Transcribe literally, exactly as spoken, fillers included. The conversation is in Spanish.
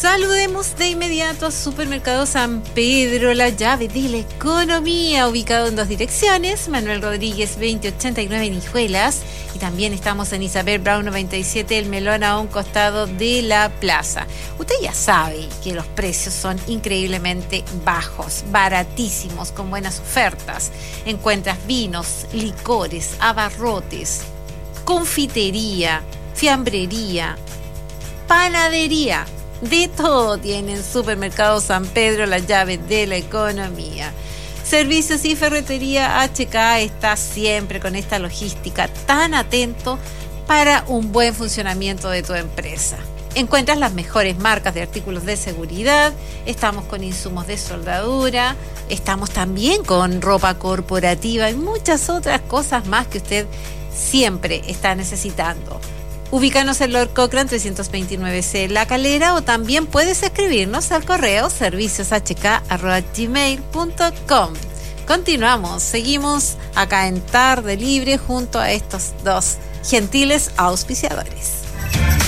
Saludemos de inmediato a Supermercado San Pedro, la llave de la economía, ubicado en dos direcciones, Manuel Rodríguez veinte ochenta y nueve en Hijuelas, y también estamos en Isabel Brown noventa y siete, El Melón, a un costado de la plaza. Usted ya sabe que los precios son increíblemente bajos, baratísimos, con buenas ofertas. Encuentras vinos, licores, abarrotes, confitería, fiambrería, panadería. De todo tienen Supermercado San Pedro, la llave de la economía. Servicios y Ferretería H K está siempre con esta logística tan atento para un buen funcionamiento de tu empresa. Encuentras las mejores marcas de artículos de seguridad, estamos con insumos de soldadura, estamos también con ropa corporativa y muchas otras cosas más que usted siempre está necesitando. Ubícanos en Lord Cochrane trescientos veintinueve C La Calera, o también puedes escribirnos al correo servicios h k arroba gmail punto com. Continuamos, seguimos acá en Tarde Libre junto a estos dos gentiles auspiciadores.